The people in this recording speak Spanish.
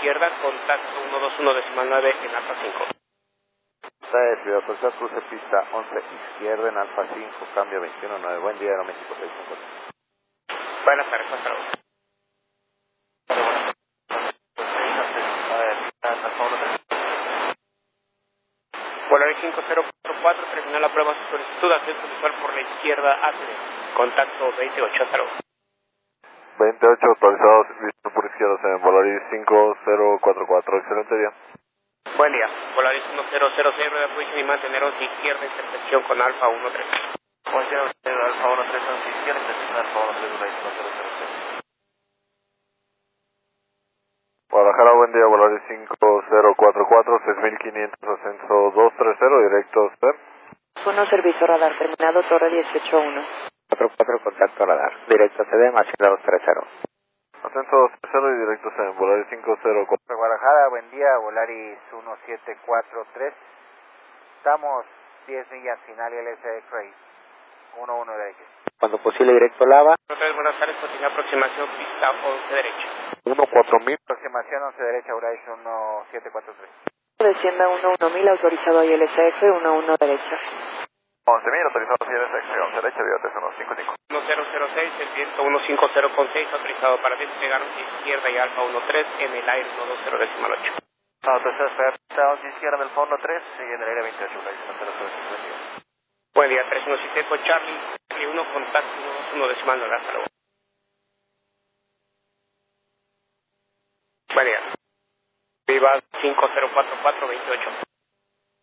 izquierda, contacto 121.9 en Alfa 5. Ciudad Tosa, cruce pista 11 izquierda en Alfa 5, cambio 21.9. Buen día, Aeroméxico 650. Buenas tardes, hasta luego. Volaris 5044, terminó la prueba su solicitud, acceso visual por la izquierda ACD. Contacto 28, hasta luego. 28 autorizados, visto por izquierda en Volaris 5044, excelente día. Buen día, Volaris 1006, rueda position y manteneros de izquierda, intersección con Alfa 13. Buen día, Alfa 13, hacia izquierda, intersección Alfa 13, Volaris 1006. Guadalajara, buen día, Volaris 5044, 6500, ascenso 230, directo a usted. 1, servicio radar terminado, torre 18-1. 44, contacto radar, directo a CD, Machila 230. Ascenso 230 y directo a Volaris 504. Guadalajara, buen día, Volaris 1743. Estamos 10 millas final LSD Craig, 11 derecha. Cuando posible, directo Lava. Buenas tardes, continúa aproximación pista 11 derecha. 14000. Aproximación 11 derecha, Volaris 1743. Descienda 11.000, autorizado ILSF, 11 derecha. 11.000, autorizado CLSX, 11 derecha, vía 3155. 1006, el viento 150.6, autorizado para despegar hacia izquierda y Alfa 13 en el aire 120.8. Autorizado para 11 izquierda del fondo 3, sigue en el aire 28, Volaris 1006. Buen día, 317 con Charlie 1, contacto 121.9, hasta luego. Buen día. Viva 504428.